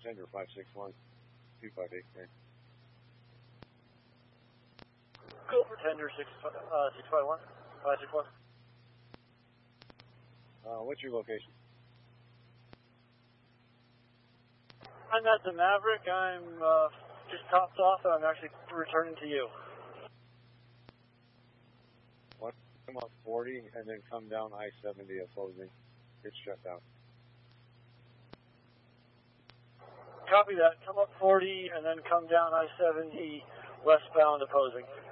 Tender 561, 258, okay. Go for Tender 651, 561. What's your location? I'm at the Maverick. I'm just topped off, and I'm actually returning to you. What? Come up 40 and then come down I-70 opposing. It's shut down. Copy that. Come up 40 and then come down I-70 westbound opposing.